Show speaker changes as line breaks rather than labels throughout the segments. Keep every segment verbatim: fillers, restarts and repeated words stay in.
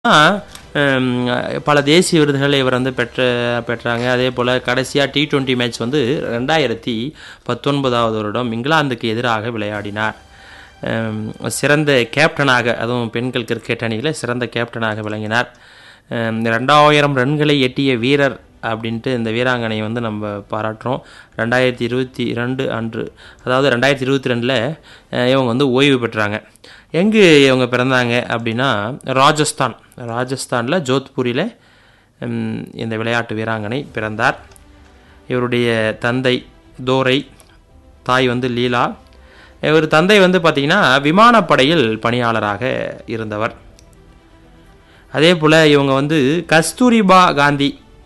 பல தேசிய விருதுகளை இவர் வந்து பெற்ற பெற்றாங்க. அதே போல் கடைசியாக டி டுவெண்ட்டி மேட்ச் வந்து ரெண்டாயிரத்தி பத்தொன்பதாவது வருடம் இங்கிலாந்துக்கு எதிராக விளையாடினார். சிறந்த கேப்டனாக, அதுவும் பெண்கள் கிரிக்கெட் அணியில் சிறந்த கேப்டனாக விளங்கினார். ரெண்டாயிரம் ரன்களை எட்டிய வீரர் அப்படின்ட்டு இந்த வீராங்கனையை வந்து நம்ம பாராட்டுறோம். ரெண்டாயிரத்தி இருபத்தி ரெண்டு அன்று, அதாவது ரெண்டாயிரத்தி இருபத்தி ரெண்டில் இவங்க வந்து ஓய்வு பெற்றாங்க. எங்கு இவங்க பிறந்தாங்க அப்படின்னா ராஜஸ்தான் ராஜஸ்தானில் ஜோத்பூரில் இந்த விளையாட்டு வீராங்கனை பிறந்தார். இவருடைய தந்தை தோரை, தாய் வந்து லீலா. இவர் தந்தை வந்து பார்த்திங்கன்னா விமானப்படையில் பணியாளராக இருந்தவர். அதே போல் இவங்க வந்து கஸ்தூரிபா காந்தி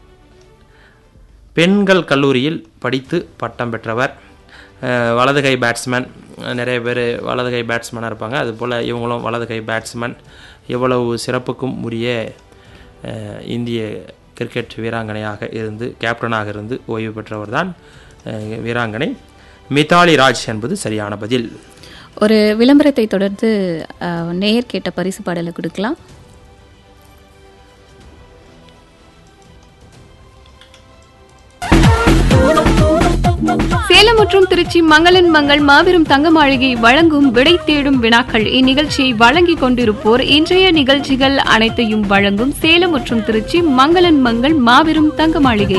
பெண்கள் கல்லூரியில் படித்து பட்டம் பெற்றவர். வலதுகை பேட்ஸ்மேன், நிறைய பேர் வலதுகை பேட்ஸ்மேனாக இருப்பாங்க, அதுபோல் இவங்களும் வலதுகை பேட்ஸ்மேன். இவ்வளவு சிறப்புக்கும் உரிய இந்திய கிரிக்கெட் வீராங்கனையாக இருந்து கேப்டனாக இருந்து ஓய்வு பெற்றவர் தான் வீராங்கனை மிதாலி ராஜ் என்பது சரியான பதில்.
ஒரு விளம்பரத்தை தொடர்ந்து நேயர் கேட்ட பரிசு பாடலை கொடுக்கலாம்.
சேலம் மற்றும் திருச்சி மங்களன் மங்கள் மாபெரும் தங்க மாளிகை வழங்கும் விடை தேடும் வினாக்கள். இந்நிகழ்ச்சியை வழங்கிக் கொண்டிருப்போர் இன்றைய நிகழ்ச்சிகள் அனைத்தையும் வழங்கும் சேலம் மற்றும் திருச்சி மங்களன் மங்கள் மாபெரும் தங்க மாளிகை.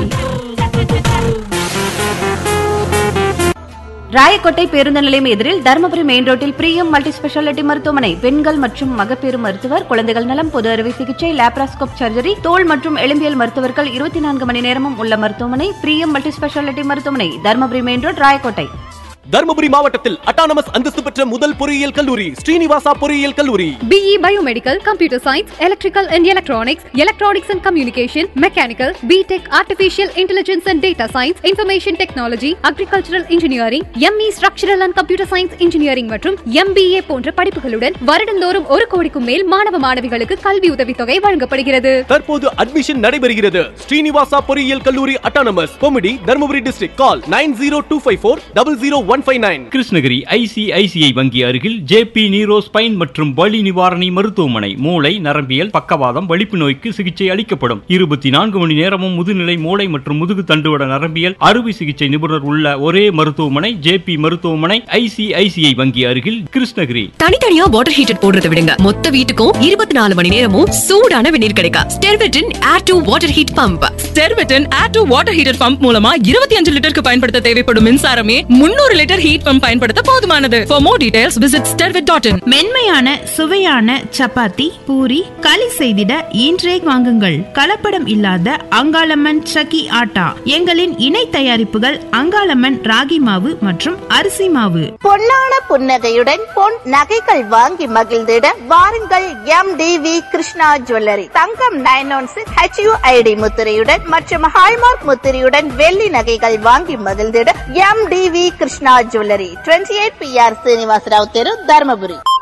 ராயக்கோட்டை பேருந்து நிலையம் எதிரில் தருமபுரி மெயின் ரோட்டில் பிரியம் மல்டி ஸ்பெஷாலிட்டி மருத்துவமனை. பெண்கள் மற்றும் மகப்பேறு மருத்துவர், குழந்தைகள் நலம், பொது அறுவை சிகிச்சை, லேப்ராஸ்கோப் சர்ஜரி, தோல் மற்றும் எலும்பியல் மருத்துவர்கள் இருபத்தி நான்கு மணி நேரமும் உள்ள மருத்துவமனை பிரியம் மல்டி ஸ்பெஷாலிட்டி மருத்துவமனை, தருமபுரி மெயின் ரோட், ராயக்கோட்டை.
தர்மபுரி மாவட்டத்தில் அட்டானமஸ் அந்தஸ்து பெற்ற முதல் பொறியியல் கல்லூரி ஸ்ரீனிவாசா பொறியியல் கல்லூரி.
BE biomedical, computer science, electrical and electronics, electronics and communication, mechanical, BTech, artificial intelligence and data science, information technology, agricultural engineering, ME structural and computer science engineering மற்றும் எம்பிஏ போன்ற படிப்புகளுடன் வருடந்தோறும் ஒரு கோடிக்கும் மேல் மாணவ மாணவிகளுக்கு கல்வி உதவித்தொகை வழங்கப்படுகிறது.
தற்போது அட்மிஷன் நடைபெறுகிறது. ஸ்ரீனிவாசா பொறியியல் கல்லூரி autonomous கொமிடி Dharmapuri district. Call nine zero two five four double zero one five nine.
Krishnagiri ICICI வங்கி அருகில் ஜேபி நீரோ ஸ்பைன் மற்றும் வலி நிவாரணி மருத்துவமனை. மூளை, நரம்பியல், பக்கவாதம், வலிப்பு நோய்க்கு சிகிச்சை அளிக்கப்படும். இருபத்தி நான்கு மணி நேரமும் முதுநிலை மூளை மற்றும் முதுகு தண்டுவட நரம்பியல் அறுவை சிகிச்சை நிபுணர் உள்ள ஒரே மருத்துவமனை ஜேபி மருத்துவமனை, ஐசிஐசிஐ வங்கி அருகில், கிருஷ்ணகிரி.
தனித்தனியா வாட்டர் ஹீட்டர் போடுறதை விடுங்க, மொத்த வீட்டுக்கும் இருபத்தி நாலு மணி நேரமும் சூடான வெந்நீர் கிடைக்கும். ஸ்டெர்வெட்டின் air to water heat pump.
ஸ்டெர்வெட்டின் air to water heater pump மூலமா இருபத்தி அஞ்சு லிட்டருக்கு பயன்படுத்த தேவைப்படும் மின்சாரமே முன்னூறு லிட்டர் ஹீட் பம்ப் பயன்படுத்த போதுமானது. For more details visit stervit dot in.
மென்மையான சுவையான சப்பாத்தி, பூரி, களி செய்திட இன்றே வாங்குங்கள். கலப்படம் இல்லாத அங்காளம்மன் சக்கி ஆட்டா. எங்களின் இணை தயாரிப்புகள் அங்காளம்மன் ராகி மாவு மற்றும் அரிசி மாவு.
பொன்னான புன்னகையுடன் பொன் நகைகள் வாங்கி மகிழ்ந்திட வாருங்கள் M T V Krishna jewellery. தங்கம் நைன் ஒன் சிக்ஸ் ஹெச்யூஐடி முத்திரையுடன் மற்றும் ஹால்மார்க் முத்திரையுடன் வெள்ளி நகைகள் வாங்கி மகிழ்ந்திட M T V Krishna jewellery, இருபத்தி எட்டு பி ஆர் சீனிவாசராவ் தெரு, தர்மபுரி.